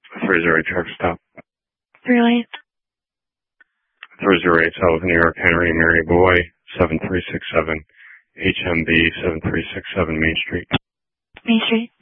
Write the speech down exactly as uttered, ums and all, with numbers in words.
three zero eight truck stop. three oh eight. three zero eight South New York, Henry Mary Boy, seven three six seven, H M B seven three six seven Main Street. Main Street.